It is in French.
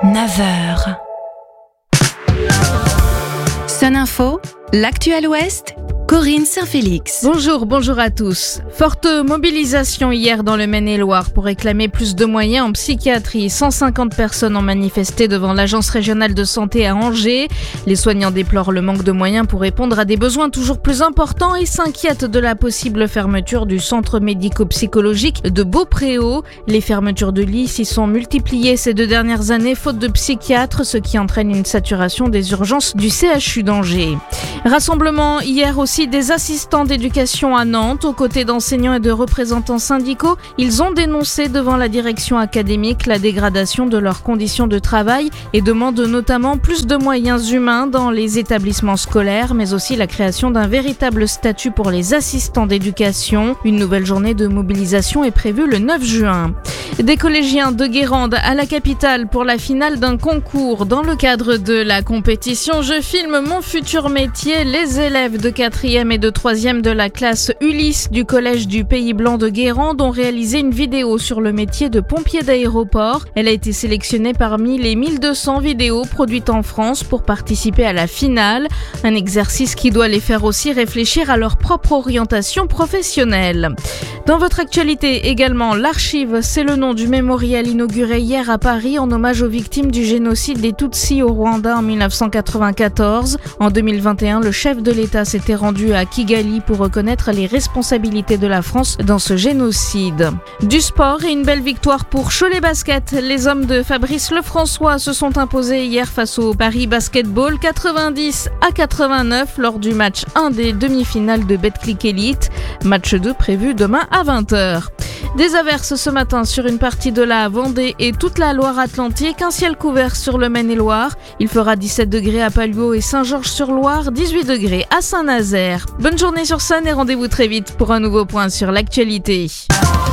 9h. Sun Info, l'actu à l'Ouest, Corinne Saint-Félix. Bonjour à tous. Forte mobilisation hier dans le Maine-et-Loire pour réclamer plus de moyens en psychiatrie. 150 personnes ont manifesté devant l'Agence régionale de santé à Angers. Les soignants déplorent le manque de moyens pour répondre à des besoins toujours plus importants et s'inquiètent de la possible fermeture du centre médico-psychologique de Beaupréau. Les fermetures de lits s'y sont multipliées ces 2 dernières années faute de psychiatres, ce qui entraîne une saturation des urgences du CHU d'Angers. Rassemblement hier aussi des assistants d'éducation à Nantes. Aux côtés d'enseignants et de représentants syndicaux, ils ont dénoncé devant la direction académique la dégradation de leurs conditions de travail et demandent notamment plus de moyens humains dans les établissements scolaires, mais aussi la création d'un véritable statut pour les assistants d'éducation. Une nouvelle journée de mobilisation est prévue le 9 juin. Des collégiens de Guérande à la capitale pour la finale d'un concours. Dans le cadre de la compétition Je filme mon futur métier, les élèves de 4e et de 3e de la classe Ulysse du collège du Pays Blanc de Guérande ont réalisé une vidéo sur le métier de pompier d'aéroport. Elle a été sélectionnée parmi les 1200 vidéos produites en France pour participer à la finale. Un exercice qui doit les faire aussi réfléchir à leur propre orientation professionnelle. Dans votre actualité également, l'Archive, c'est le nom du mémorial inauguré hier à Paris en hommage aux victimes du génocide des Tutsis au Rwanda en 1994. En 2021, le chef de l'État s'était rendu à Kigali pour reconnaître les responsabilités de la France dans ce génocide. Du sport et une belle victoire pour Cholet Basket. Les hommes de Fabrice Lefrançois se sont imposés hier face au Paris Basketball 90-89 lors du match 1 des demi-finales de Betclic Elite. Match 2 prévu demain à 20h. Des averses ce matin sur une partie de la Vendée et toute la Loire-Atlantique. Un ciel couvert sur le Maine-et-Loire. Il fera 17 degrés à Palluau et Saint-Georges-sur-Loire, 18 degrés à Saint-Nazaire. Bonne journée sur Sun et rendez-vous très vite pour un nouveau point sur l'actualité.